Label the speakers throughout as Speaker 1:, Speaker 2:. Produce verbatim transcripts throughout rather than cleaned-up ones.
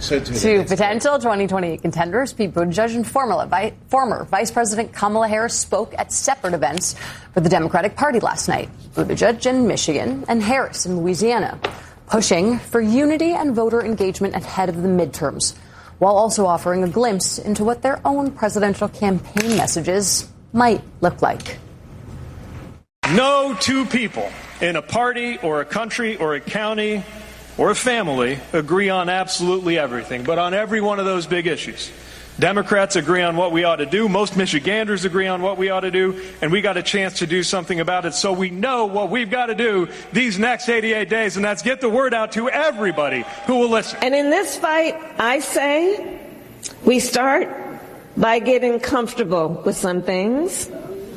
Speaker 1: So
Speaker 2: to potential twenty twenty-eight contenders, Pete Buttigieg and former, former Vice President Kamala Harris spoke at separate events for the Democratic Party last night. Buttigieg in Michigan and Harris in Louisiana, pushing for unity and voter engagement ahead of the midterms, while also offering a glimpse into what their own presidential campaign messages might look like.
Speaker 3: No two people in a party or a country or a county or a family agree on absolutely everything, but on every one of those big issues. Democrats agree on what we ought to do. Most Michiganders agree on what we ought to do, and we got a chance to do something about it. So we know what we've got to do these next eighty-eight days, and that's get the word out to everybody who will listen.
Speaker 4: And in this fight, I say we start by getting comfortable with some things,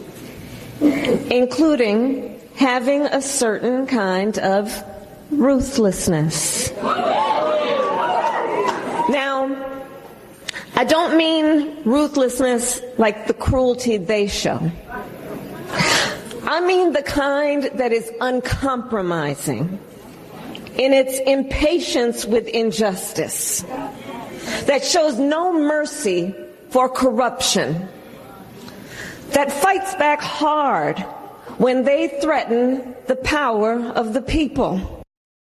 Speaker 4: including having a certain kind of ruthlessness. Now, I don't mean ruthlessness like the cruelty they show. I mean the kind that is uncompromising in its impatience with injustice, that shows no mercy for corruption, that fights back hard when they threaten the power of the people.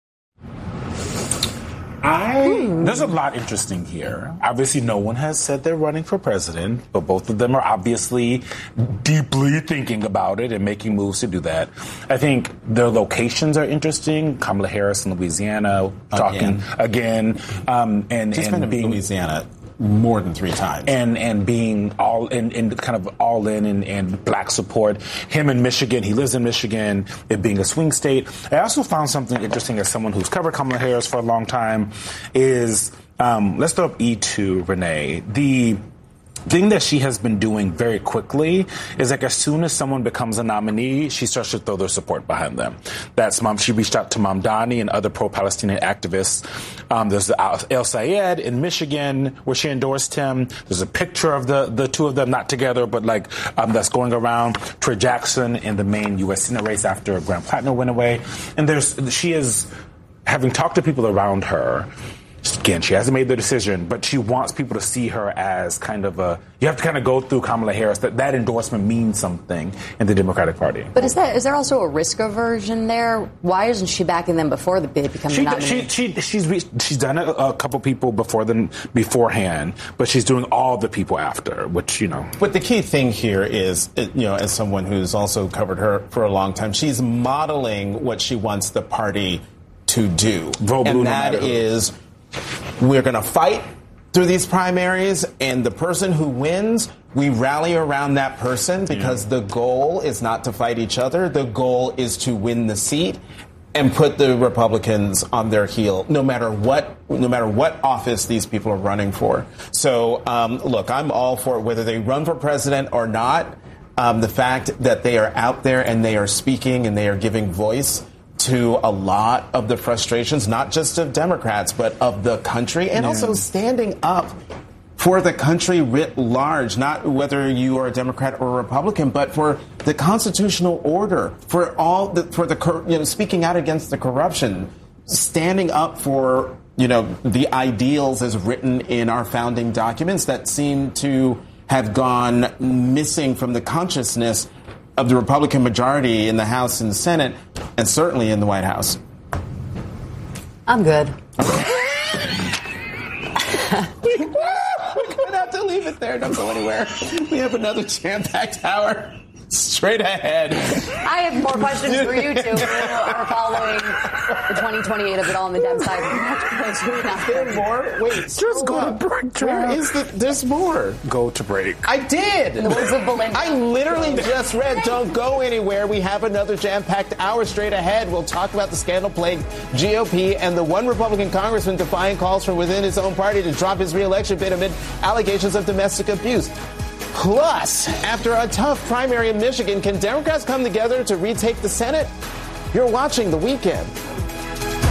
Speaker 5: I, there's a lot interesting here. Obviously, no one has said they're running for president, but both of them are obviously deeply thinking about it and making moves to do that. I think their locations are interesting. Kamala Harris in Louisiana, talking again, again um, and,
Speaker 6: She's
Speaker 5: and
Speaker 6: been
Speaker 5: being
Speaker 6: in Louisiana more than three times.
Speaker 5: And and being all in, in kind of all in and, and black support. Him in Michigan, he lives in Michigan, it being a swing state. I also found something interesting as someone who's covered Kamala Harris for a long time is, um, let's throw up E to Renee. The thing that she has been doing very quickly is like as soon as someone becomes a nominee, she starts to throw their support behind them. That's mom. She reached out to Mamdani and other pro-Palestinian activists. Um, there's the El Sayed in Michigan where she endorsed him. There's a picture of the, the two of them, not together, but like um, that's going around. Troy Jackson in the main U S Senate race after Graham Plattner went away. And there's she is, having talked to people around her, again, she hasn't made the decision, but she wants people to see her as kind of a, you have to kind of go through Kamala Harris, that that endorsement means something in the Democratic Party.
Speaker 2: But is that is there also a risk aversion there? Why isn't she backing them before they become
Speaker 5: she,
Speaker 2: the nominee?
Speaker 5: She, she, she's, reached, she's done a, a couple people before them beforehand, but she's doing all the people after, which, you know.
Speaker 6: But the key thing here is, you know, as someone who's also covered her for a long time, she's modeling what she wants the party to do.
Speaker 5: Vote blue,
Speaker 6: and that
Speaker 5: no
Speaker 6: is, we're going to fight through these primaries, and the person who wins, we rally around that person because yeah. the goal is not to fight each other. The goal is to win the seat and put the Republicans on their heel, no matter what, no matter what office these people are running for. So, um, look, I'm all for it, whether they run for president or not. Um, the fact that they are out there and they are speaking and they are giving voice to a lot of the frustrations, not just of Democrats, but of the country, and yeah. also standing up for the country writ large, not whether you are a Democrat or a Republican, but for the constitutional order, for all the, for the, you know, speaking out against the corruption, standing up for, you know, the ideals as written in our founding documents that seem to have gone missing from the consciousness of the Republican majority in the House and Senate, and certainly in the White House.
Speaker 2: I'm good.
Speaker 6: We're going to have to leave it there. Don't go anywhere. We have another jam-packed hour straight ahead.
Speaker 2: I have more questions for you two who are following the twenty twenty-eight of it all on the Dem side.
Speaker 6: Is there more? Wait, just go to break. Where is the? There's more.
Speaker 5: Go to break.
Speaker 6: I did.
Speaker 2: In the woods of Belinda.
Speaker 6: I literally just read. Don't go anywhere. We have another jam-packed hour straight ahead. We'll talk about the scandal-plagued G O P and the one Republican congressman defying calls from within his own party to drop his re-election bid amid allegations of domestic abuse. Plus, after a tough primary in Michigan, can Democrats come together to retake the Senate? You're watching The Weekend.